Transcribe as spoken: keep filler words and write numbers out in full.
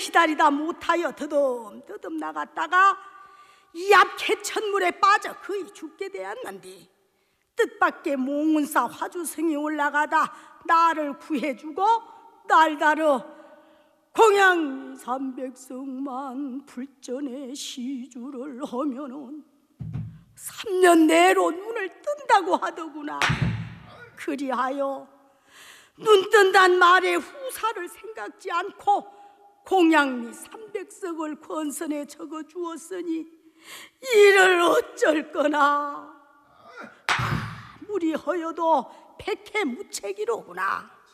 기다리다 못하여 더듬더듬 나갔다가 얍 천물에 빠져 거의 죽게 되었는데 뜻밖의 몽운사 화주성이 올라가다 나를 구해주고 날다르 공양 삼백성만 불전의 시주를 하면은 삼 년 내로 눈을 뜬다고 하더구나. 그리하여 눈 뜬단 말에 후사를 생각지 않고 공양미 삼백석을 권선에 적어 주었으니 이를 어쩔 거나. 아무리 허여도 백해무책이로구나.